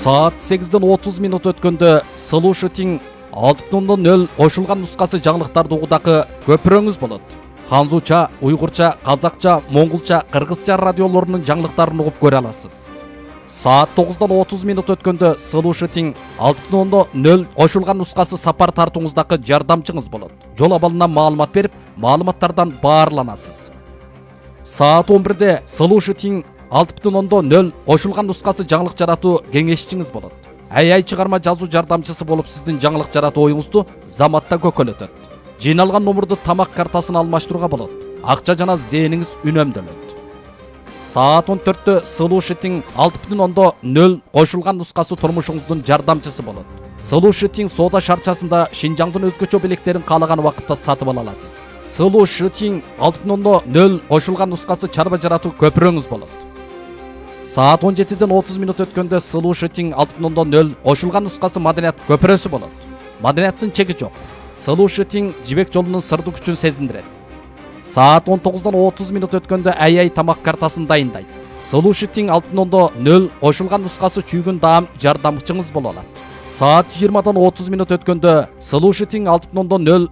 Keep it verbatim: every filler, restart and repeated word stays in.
Saat сегизден отуз минут өткөндө Слушатиң алты бүтүн нөл кошулган нускасы жаңылыктарды угудагы көпүрөңүз болот. Ханзуча, уйгурча, казакча, монголча, кыргызча радиолорунун жаңылыктарын угуп көрө аласыз. Saat тогуздон отуз минут өткөндө Слушатиң алты бүтүн нөл кошулган нускасы сапар тартууңуздагы жардамчыңыз болот. Жол абалынан маалымат берип, маалыматтардан баарланасыз. Saat он бирде Слушатиң алты бүтүн нөл кошулган нускасы жаңылык жаратуу кеңешчиңиз болот. Ай ай чыгарма жазуу жардамчысы болуп сиздин жаңылык жаратуу оюңузду заматта көкөлөтөт. Жыйналган номурду тамак картасына алмаштырууга болот. Акча жана зээниңиз үнөмдөлөт. Saat он төрттө Слушатиң алты бүтүн нөл кошулган нускасы турмушуңуздун жардамчысы болот. Слушатиң соода шарчасында Шинжаңдын өзгөчө белектерин каалаган убакытта сатып ала аласыз. Слушатиң алты бүтүн нөл кошулган нускасы чарба жаратуу көпүрөңүз болот. Saat он жетиден отуз минут өткөндө Слушатиң алты бүтүн нөл кошулган нускасы маданият көпүрөсү болот. Маданияттын чеги жок. Слушатиң жибек жолунун сырдуу күчүн сезиндирет. Saat он тогуздон отуз минут өткөндө ай ай тамак картасын дайындайт. Слушатиң алты бүтүн нөл кошулган нускасы чүйгүн даам жардамчыңыз боло алат. Saat жыйырмадан отуз минут өткөндө Слушатиң алты бүтүн нөл